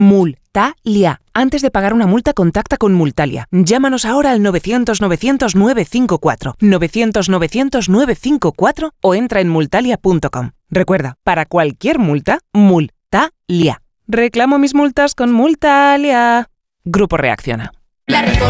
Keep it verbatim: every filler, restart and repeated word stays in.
Multalia. Antes de pagar una multa, contacta con Multalia. Llámanos ahora al novecientos novecientos nueve cinco cuatro, novecientos novecientos nueve cinco cuatro o entra en multalia punto com. Recuerda, para cualquier multa, Multalia. Reclamo mis multas con Multalia. Grupo Reacciona. La reforma